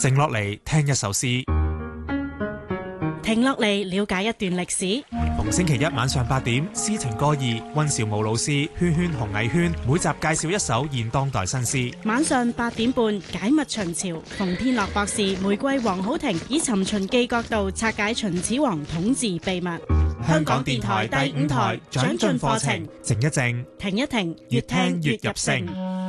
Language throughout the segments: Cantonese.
靜落嚟聽一首詩， 停落嚟了解一段歷史。 逢星期一晚上8點，詩情歌意，溫兆武老師圈圈紅藝圈每集介紹一首現當代新詩。 晚上8點半，解密秦朝，馮天樂博士、玫瑰黃好婷以尋秦記角度拆解秦始皇統治秘密。 香港電台第5台長進課程，靜一靜， 停一停， 越聽越入聲。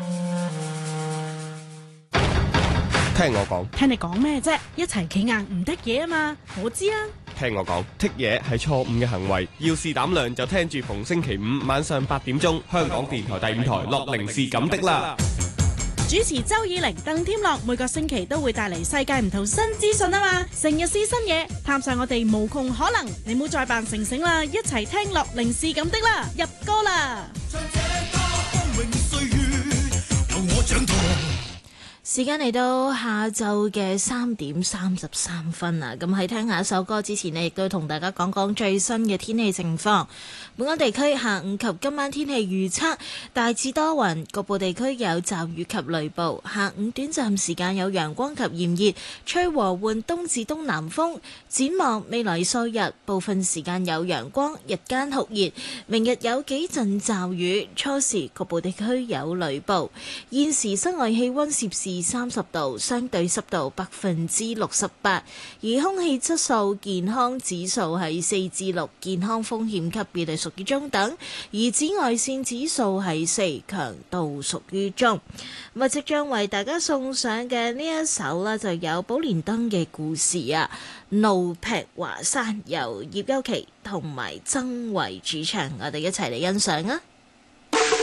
聽我講， 聽你講咩啫？一齊企硬唔得嘢啊嘛！我知啊。 聽我講，剔嘢係錯誤嘅行為，要試膽量就聽住逢星期五晚上8點鐘，香港電台第5台樂齡是咁的啦。 主持周以玲、鄧添樂每個星期都會帶嚟世界唔同新資訊啊嘛，成日試新嘢，探上我哋無窮可能。你唔好再扮成醒啦，一齊聽樂齡是咁的啦，入歌啦！唱這歌風榮歲月，由我掌舵。 時間嚟到下晝嘅3點33分啊！咁喺聽下一首歌之前呢，亦都同大家講講最新嘅天氣情況。本港地區下午及今晚天氣預測大致多雲，局部地區有驟雨及雷暴。下午短暫時間有陽光及炎熱，吹和緩東至東南風。展望未來數日，部分時間有陽光，日間酷熱。明日有幾陣驟雨，初時局部地區有雷暴。現時室外氣溫攝氏30度，相對濕度68%，而空氣質素健康指數係4至6，健康風險級別係屬於中等，而紫外線指數係4，強度屬於中。咁即將為大家送上嘅呢一首呢，就有寶蓮燈嘅故事啊，怒劈華山由葉優琪同埋曾慧主唱，我哋一齊嚟欣賞啊！